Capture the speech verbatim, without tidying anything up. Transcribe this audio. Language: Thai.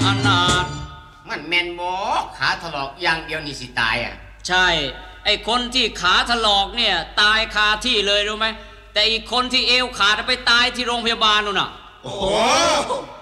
อนาถมันแมนบอขาถลอกอย่างเดียวนี่สิตายอ่ะใช่ไอ้คนที่ขาถลอกเนี่ยตายคาที่เลยรู้ไหมแต่อีกคนที่เอวขาดไปตายที่โรงพยาบาลนู่นน่ะโอ้โห